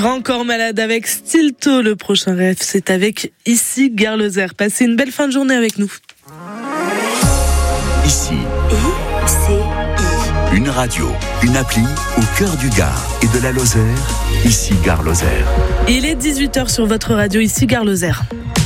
Encore malade avec Stilto. Le prochain rêve, c'est avec Ici Gare Lozère. Passez une belle fin de journée avec nous. Ici, une radio, une appli au cœur du Gard et de la Lozère. Ici Gare Lozère. Il est 18h sur votre radio, Ici Gare Lozère.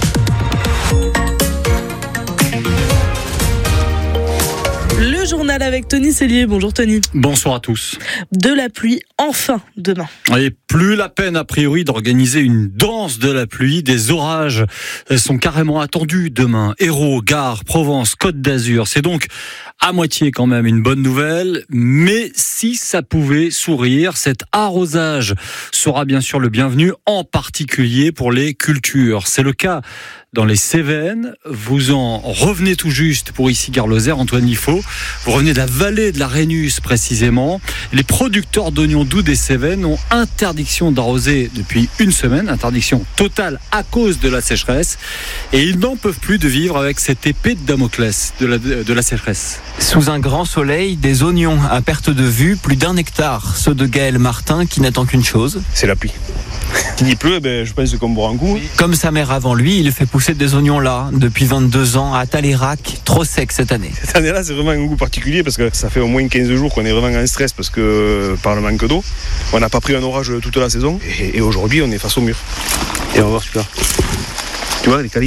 Le journal avec Tony Cellier. Bonjour Tony. Bonsoir à tous. De la pluie, enfin, demain. Et plus la peine, a priori, d'organiser une danse de la pluie. Des orages sont carrément attendus demain. Hérault, Gard, Provence, Côte d'Azur. C'est donc à moitié quand même une bonne nouvelle. Mais si ça pouvait sourire, cet arrosage sera bien sûr le bienvenu, en particulier pour les cultures. C'est le cas dans les Cévennes. Vous en revenez tout juste pour Ici Gare Lozère, Antoine Liffaut. Vous revenez de la vallée de la Rhénus précisément. Les producteurs d'oignons doux des Cévennes ont interdiction d'arroser depuis une semaine, interdiction totale à cause de la sécheresse. Et ils n'en peuvent plus de vivre avec cette épée de Damoclès de la sécheresse. Sous un grand soleil, des oignons à perte de vue, plus d'1 hectare. Ceux de Gaël Martin qui n'attend qu'une chose. C'est la pluie. Qu'il y pleut, je pense qu'on boit un coup. Comme sa mère avant lui, il fait pousser des oignons là, depuis 22 ans, à Talérac, trop sec cette année. Cette année-là, c'est vraiment un goût particulier parce que ça fait au moins 15 jours qu'on est vraiment en stress parce que par le manque d'eau. On n'a pas pris un orage toute la saison et aujourd'hui, on est face au mur. Et on va voir super. Tu vois les calibres ?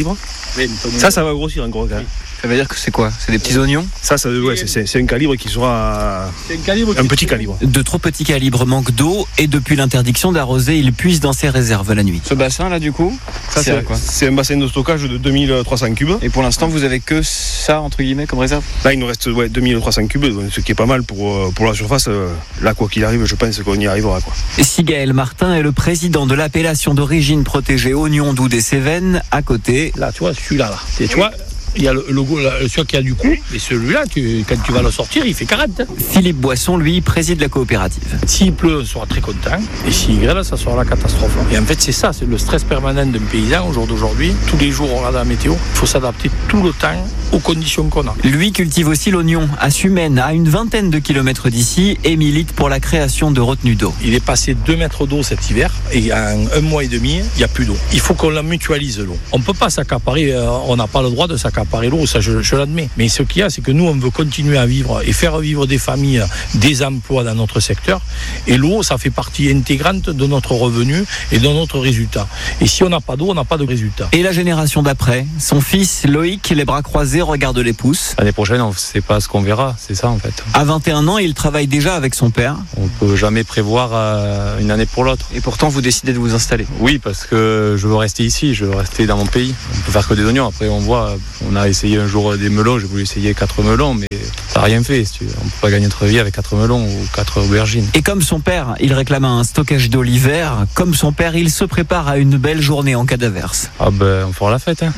Ça va grossir encore. Oui. Ça veut dire que c'est quoi ? C'est des petits oignons ? C'est un calibre qui sera un petit calibre. De trop petits calibres manquent d'eau et depuis l'interdiction d'arroser, il puise dans ses réserves la nuit. Ce bassin là du coup, ça c'est quoi ? C'est un bassin de stockage de 2300 cubes. Et pour l'instant vous avez que ça entre guillemets comme réserve ? Là il nous reste 2300 cubes, ce qui est pas mal pour la surface. Là quoi qu'il arrive, je pense qu'on y arrivera quoi. Si Gaël Martin est le président de l'appellation d'origine protégée oignon doux des Cévennes, à côté. Là tu vois celui-là là. Tu vois ? Il y a le logo, celui qui a du coup, mais celui-là, quand tu vas le sortir, il fait 40. Philippe Boisson, lui, préside la coopérative. S'il pleut, on sera très content. Et s'il grêle, ça sera la catastrophe. Et en fait, c'est ça, c'est le stress permanent d'un paysan au jour d'aujourd'hui. Tous les jours, on regarde la météo. Il faut s'adapter tout le temps aux conditions qu'on a. Lui cultive aussi l'oignon à Sumène, à une vingtaine de kilomètres d'ici, et milite pour la création de retenues d'eau. Il est passé 2 mètres d'eau cet hiver, et en 1 mois et demi, il n'y a plus d'eau. Il faut qu'on la mutualise, l'eau. On ne peut pas s'accaparer, on n'a pas le droit de s'accaparer l'eau, ça je l'admets. Mais ce qu'il y a, c'est que nous, on veut continuer à vivre et faire vivre des familles, des emplois dans notre secteur. Et l'eau, ça fait partie intégrante de notre revenu et de notre résultat. Et si on n'a pas d'eau, on n'a pas de résultat. Et la génération d'après, son fils Loïc, les bras croisés, regarde les pouces. L'année prochaine, on ne sait pas ce qu'on verra, c'est ça en fait. À 21 ans, il travaille déjà avec son père. On ne peut jamais prévoir une année pour l'autre. Et pourtant, vous décidez de vous installer ? Oui, parce que je veux rester ici, je veux rester dans mon pays. On peut faire que des oignons. Après, on voit, on a essayé un jour des melons, j'ai voulu essayer 4 melons, mais ça n'a rien fait. On ne peut pas gagner notre vie avec 4 melons ou 4 aubergines. Et comme son père, il réclame un stockage d'eau l'hiver. Comme son père, il se prépare à une belle journée en cas d'averse. On fera la fête.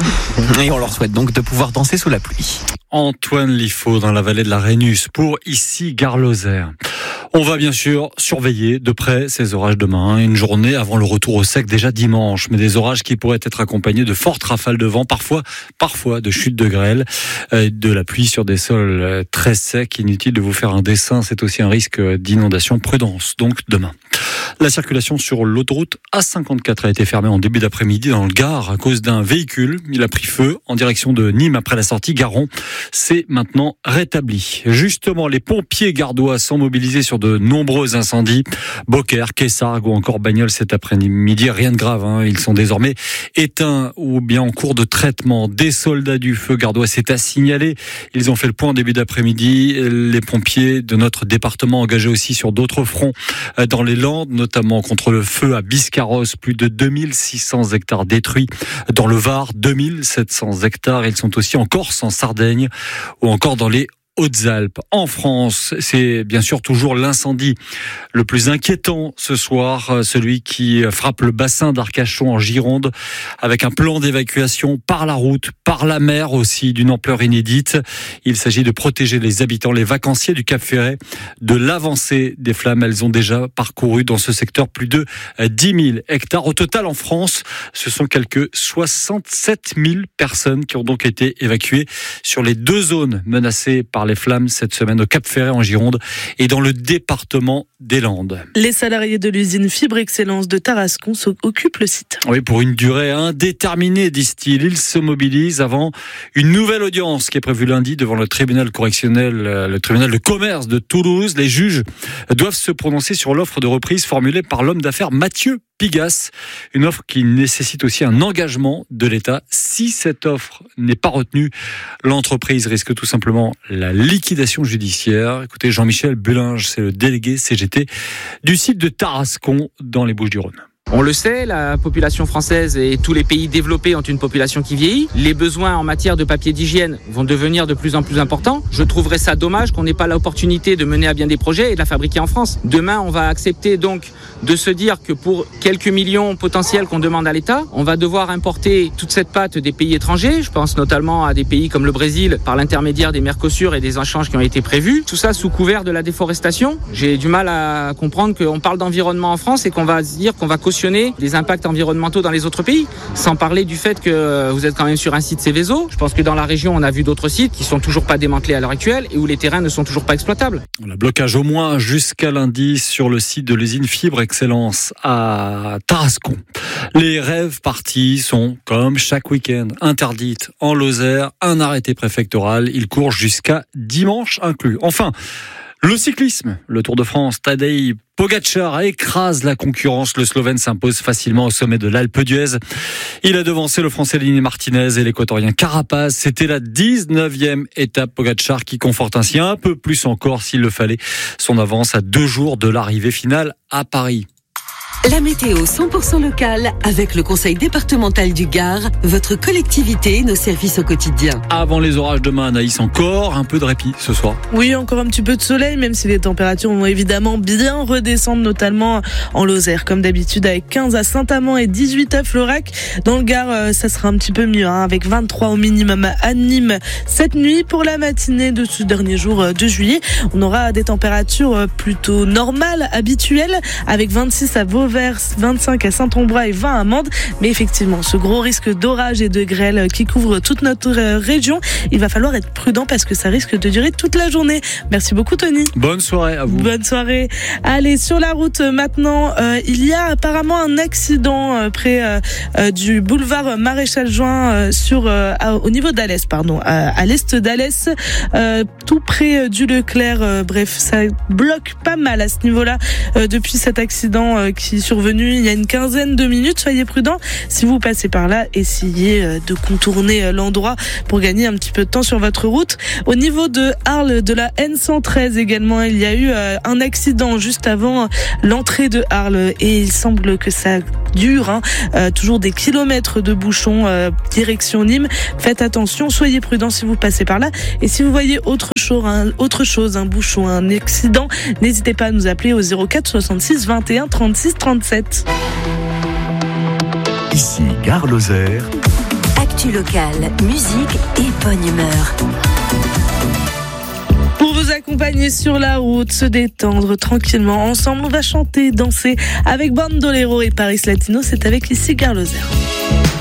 Et on leur souhaite donc de pouvoir danser sous la pluie. Antoine Liffaut dans la vallée de la Rhénus pour Ici Gare Lozère. On va bien sûr surveiller de près ces orages demain, une journée avant le retour au sec déjà dimanche, mais des orages qui pourraient être accompagnés de fortes rafales de vent, parfois de chutes de grêle, de la pluie sur des sols très secs. Inutile de vous faire un dessin, c'est aussi un risque d'inondation. Prudence donc demain. La circulation sur l'autoroute A54 a été fermée en début d'après-midi dans le Gard à cause d'un véhicule. Il a pris feu en direction de Nîmes après la sortie Garon. C'est maintenant rétabli. Justement, les pompiers gardois sont mobilisés sur de nombreux incendies. Beaucaire, Quessargues ou encore Bagnols cet après-midi. Rien de grave, Ils sont désormais éteints ou bien en cours de traitement. Des soldats du feu gardois, c'est à signaler. Ils ont fait le point en début d'après-midi. Les pompiers de notre département engagés aussi sur d'autres fronts dans les Landes, notamment contre le feu à Biscarrosse, plus de 2600 hectares détruits. Dans le Var, 2700 hectares. Ils sont aussi en Corse, en Sardaigne ou encore dans les Hautes-Alpes. En France, c'est bien sûr toujours l'incendie le plus inquiétant ce soir, celui qui frappe le bassin d'Arcachon en Gironde, avec un plan d'évacuation par la route, par la mer aussi, d'une ampleur inédite. Il s'agit de protéger les habitants, les vacanciers du Cap Ferret, de l'avancée des flammes. Elles ont déjà parcouru dans ce secteur plus de 10 000 hectares. Au total, en France, ce sont quelques 67 000 personnes qui ont donc été évacuées sur les 2 zones menacées par par les flammes cette semaine au Cap-Ferret en Gironde et dans le département des Landes. Les salariés de l'usine Fibre Excellence de Tarascon occupent le site. Oui, pour une durée indéterminée, disent-ils. Ils se mobilisent avant une nouvelle audience qui est prévue lundi devant le tribunal correctionnel, le tribunal de commerce de Toulouse. Les juges doivent se prononcer sur l'offre de reprise formulée par l'homme d'affaires Mathieu Pigasse. Une offre qui nécessite aussi un engagement de l'État. Si cette offre n'est pas retenue, l'entreprise risque tout simplement la liquidation judiciaire. Écoutez, Jean-Michel Bullinge, c'est le délégué CGT du site de Tarascon dans les Bouches-du-Rhône. On le sait, la population française et tous les pays développés ont une population qui vieillit. Les besoins en matière de papier d'hygiène vont devenir de plus en plus importants. Je trouverais ça dommage qu'on n'ait pas l'opportunité de mener à bien des projets et de la fabriquer en France. Demain, on va accepter donc de se dire que pour quelques millions potentiels qu'on demande à l'État, on va devoir importer toute cette pâte des pays étrangers. Je pense notamment à des pays comme le Brésil par l'intermédiaire des Mercosur et des échanges qui ont été prévus. Tout ça sous couvert de la déforestation. J'ai du mal à comprendre qu'on parle d'environnement en France et qu'on va se dire qu'on va cautionner des impacts environnementaux dans les autres pays, sans parler du fait que vous êtes quand même sur un site Céveso. Je pense que dans la région, on a vu d'autres sites qui sont toujours pas démantelés à l'heure actuelle et où les terrains ne sont toujours pas exploitables. Le blocage au moins jusqu'à lundi sur le site de l'usine Fibre Excellence à Tarascon. Les rêves parties sont, comme chaque week-end, interdites en Lozère. Un arrêté préfectoral, il court jusqu'à dimanche inclus. Enfin, le cyclisme, le Tour de France, Tadej Pogačar écrase la concurrence. Le Slovène s'impose facilement au sommet de l'Alpe d'Huez. Il a devancé le Français Lenny Martinez et l'Équatorien Carapaz. C'était la 19e étape. Pogačar qui conforte ainsi un peu plus encore, s'il le fallait, son avance à 2 jours de l'arrivée finale à Paris. La météo 100% locale avec le Conseil départemental du Gard, votre collectivité et nos services au quotidien. Avant les orages demain, Anaïs, encore un peu de répit ce soir. Oui, encore un petit peu de soleil, même si les températures vont évidemment bien redescendre, notamment en Lozère, comme d'habitude, avec 15 à Saint-Amand et 18 à Florac. Dans le Gard, ça sera un petit peu mieux, avec 23 au minimum à Nîmes cette nuit. Pour la matinée de ce dernier jour de juillet, on aura des températures plutôt normales, habituelles, avec 26 à Vauvert, 25 à Saint-Ambrois et 20 à Mende. Mais effectivement, ce gros risque d'orage et de grêle qui couvre toute notre région, il va falloir être prudent parce que ça risque de durer toute la journée. Merci beaucoup, Tony. Bonne soirée à vous. Bonne soirée. Allez, sur la route maintenant, il y a apparemment un accident près du boulevard Maréchal Juin au niveau d'Alès, à l'est d'Alès, tout près du Leclerc. Bref, ça bloque pas mal à ce niveau-là depuis cet accident qui survenu il y a une quinzaine de minutes. Soyez prudents si vous passez par là, essayez de contourner l'endroit pour gagner un petit peu de temps sur votre route. Au niveau de Arles, de la N113 également, il y a eu un accident juste avant l'entrée de Arles et il semble que ça dure, toujours des kilomètres de bouchons direction Nîmes. Faites attention, soyez prudents si vous passez par là et si vous voyez autre chose, un bouchon, un accident, n'hésitez pas à nous appeler au 04 66 21 36 37. Ici Gare Lozère. Actu locale, musique et bonne humeur. Pour vous accompagner sur la route, se détendre tranquillement ensemble, on va chanter, danser avec Bandolero et Paris Latino. C'est avec Ici Gare Lozère.